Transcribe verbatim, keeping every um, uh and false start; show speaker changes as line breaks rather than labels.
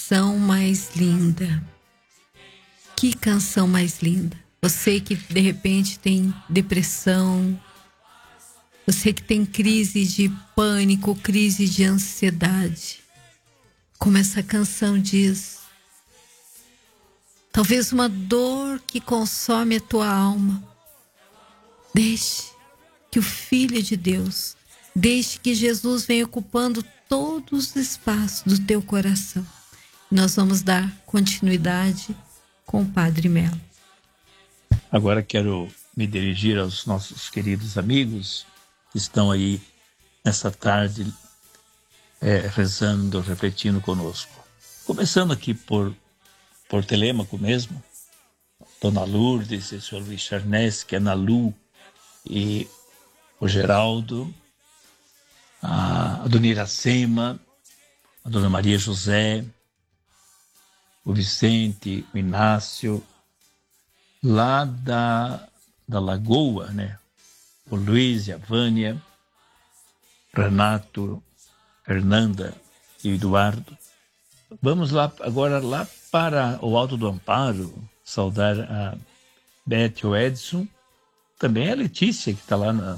canção mais linda. Que canção mais linda. Você que de repente tem depressão, você que tem crise de pânico, crise de ansiedade. Como essa canção diz, talvez uma dor que consome a tua alma. Deixe que o Filho de Deus, deixe que Jesus venha ocupando todos os espaços do teu coração. Nós vamos dar continuidade com o Padre Melo.
Agora quero me dirigir aos nossos queridos amigos que estão aí nessa tarde é, rezando, refletindo conosco. Começando aqui por, por Telêmaco mesmo, Dona Lourdes, o senhor Luiz Charneschi, Ana Lu e o Geraldo, a, a Dona Iracema, a Dona Maria José, o Vicente, o Inácio, lá da, da Lagoa, né? O Luiz e a Vânia, Renato, Fernanda e o Eduardo. Vamos lá agora lá para o Alto do Amparo, saudar a Beth e o Edson, também a Letícia, que está lá na,